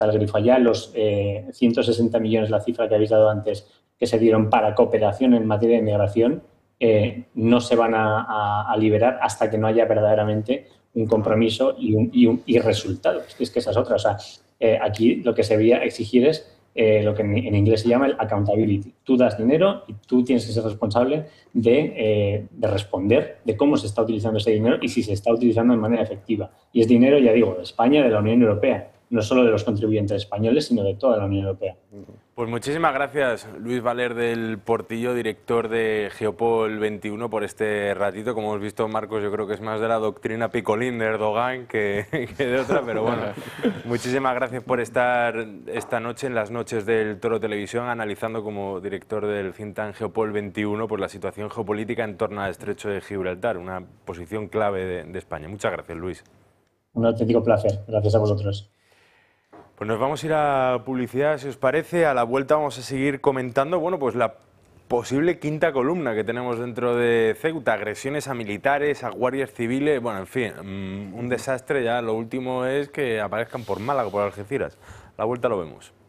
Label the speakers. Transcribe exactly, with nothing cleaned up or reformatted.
Speaker 1: el grifo allá, los eh, ciento sesenta millones, la cifra que habéis dado antes, que se dieron para cooperación en materia de migración, eh, no se van a, a, a liberar hasta que no haya verdaderamente un compromiso y, un, y, un, y resultados. Es que esa es otra. O sea, eh, aquí lo que se debería exigir es eh, lo que en, en inglés se llama el accountability. Tú das dinero y tú tienes que ser responsable de, eh, de responder de cómo se está utilizando ese dinero y si se está utilizando de manera efectiva. Y es dinero, ya digo, de España, de la Unión Europea. No solo de los contribuyentes españoles, sino de toda la Unión Europea.
Speaker 2: Pues muchísimas gracias, Luis Valer del Portillo, director de Geopol veintiuno, por este ratito. Como hemos visto, Marcos, yo creo que es más de la doctrina picolín de Erdogan que, que de otra, pero bueno, muchísimas gracias por estar esta noche en las noches del Toro Televisión, analizando como director del think tank Geopol veintiuno por la situación geopolítica en torno al Estrecho de Gibraltar, una posición clave de, de España. Muchas gracias, Luis.
Speaker 1: Un auténtico placer. Gracias a vosotros.
Speaker 2: Pues nos vamos a ir a publicidad, si os parece. A la vuelta vamos a seguir comentando, bueno, pues la posible quinta columna que tenemos dentro de Ceuta, agresiones a militares, a guardias civiles, bueno, en fin, un desastre. Ya lo último es que aparezcan por Málaga, por Algeciras. A la vuelta lo vemos.